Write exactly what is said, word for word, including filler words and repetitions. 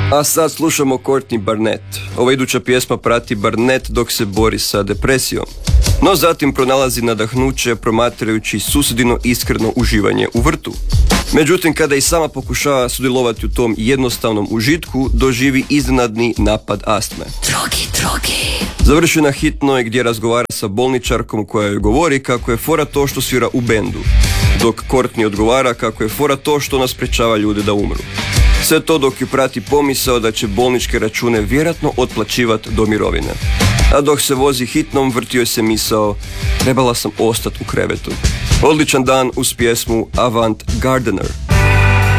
A sad slušamo Courtney Barnett. Ova iduća pjesma prati Barnett dok se bori sa depresijom. No zatim pronalazi nadahnuće promatrajući susjedino iskreno uživanje u vrtu. Međutim, kada i sama pokušava sudjelovati u tom jednostavnom užitku, doživi iznenadni napad astme. Drogi, drogi. Završi na hitnoj gdje razgovara sa bolničarkom koja joj govori kako je fora to što svira u bendu, dok Courtney odgovara kako je fora to što nas sprečava ljude da umru. Sve to dok ju prati pomisao da će bolničke račune vjerojatno otplaćivati do mirovine. A dok se vozi hitnom, vrtio se misao, trebala sam ostati u krevetu. Odličan dan uz pjesmu Avant Gardener.